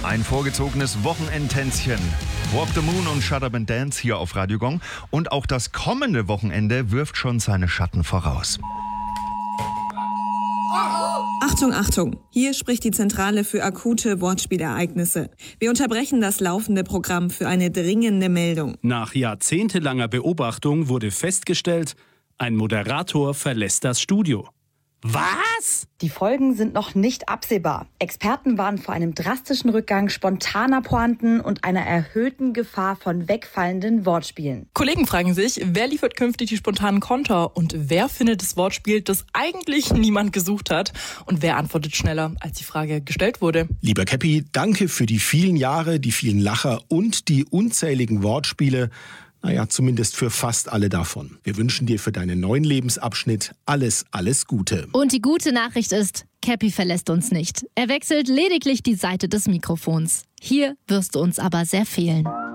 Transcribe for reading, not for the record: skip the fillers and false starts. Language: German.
Ein vorgezogenes Wochenendtänzchen. Walk the Moon und Shut Up and Dance hier auf Radio Gong. Und auch das kommende Wochenende wirft schon seine Schatten voraus. Achtung, Achtung! Hier spricht die Zentrale für akute Wortspielereignisse. Wir unterbrechen das laufende Programm für eine dringende Meldung. Nach jahrzehntelanger Beobachtung wurde festgestellt, ein Moderator verlässt das Studio. Was? Die Folgen sind noch nicht absehbar. Experten warnen vor einem drastischen Rückgang spontaner Pointen und einer erhöhten Gefahr von wegfallenden Wortspielen. Kollegen fragen sich, wer liefert künftig die spontanen Konter und wer findet das Wortspiel, das eigentlich niemand gesucht hat und wer antwortet schneller, als die Frage gestellt wurde. Lieber Käppi, danke für die vielen Jahre, die vielen Lacher und die unzähligen Wortspiele. Naja, zumindest für fast alle davon. Wir wünschen dir für deinen neuen Lebensabschnitt alles Gute. Und die gute Nachricht ist, Käppi verlässt uns nicht. Er wechselt lediglich die Seite des Mikrofons. Hier wirst du uns aber sehr fehlen.